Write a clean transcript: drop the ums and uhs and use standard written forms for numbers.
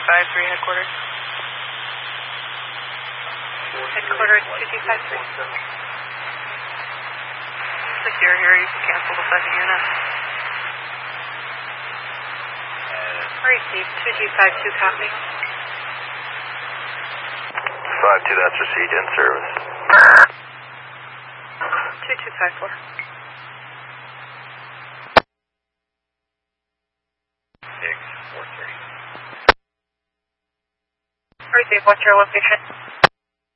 2253 headquarters. Headquarters 2253. If you're here, you can cancel the second unit. Received 2252 copy. 52, that's received in service. 2254. Received, what's your location?